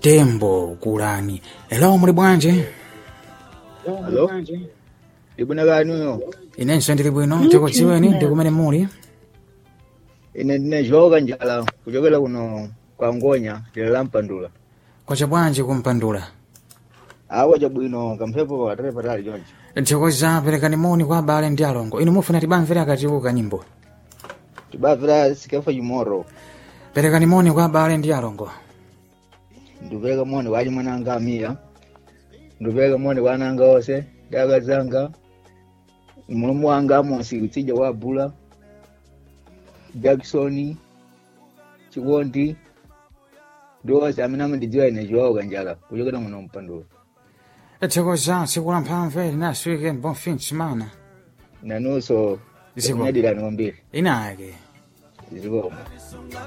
Tembo kulani. Hello muli bwanji? Hello? Ibuna ganuyo. Inenso ndili bwino tikudziweni ndi kumene muli. Ine ndinejoka njala kuchokera kuno kwa Ngonya dera la Mpandula. Kwacha bwanji kumpandula. Awa chabwino kamphepo atale patali chonchi. Tikoza perekani moni kwa abale ndi alongo. Inu mufuna tibamvera akatiuka nyimbo. Tibamvera sikafa chimoro. Perekani moni kwa abale ndi alongo. Ndupeleka moni kwa mwananga Amia. Ndupeleka moni kwa ananga ose, daga zanga. Mulumu wanga Amosi kutsija wa Bula. Jackson Chikondi ndoza amene amandidziwa ine Joao njala kuchokera muno Mpandula. Tikoza tsiku la mphamvu last weekend bon fin de semana. Nanunso Ziko. zikunyadira kwambiri. Inake. Ziko.